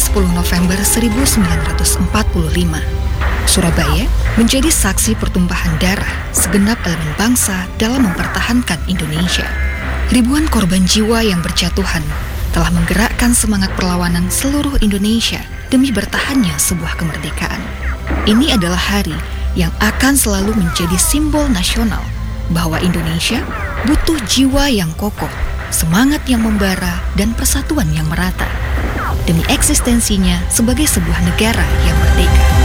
10 November 1945, Surabaya menjadi saksi pertumpahan darah segenap elemen bangsa dalam mempertahankan Indonesia. Ribuan korban jiwa yang berjatuhan telah menggerakkan semangat perlawanan seluruh Indonesia demi bertahannya sebuah kemerdekaan. Ini adalah hari yang akan selalu menjadi simbol nasional bahwa Indonesia butuh jiwa yang kokoh, semangat yang membara, dan persatuan yang merata demi eksistensinya sebagai sebuah negara yang merdeka.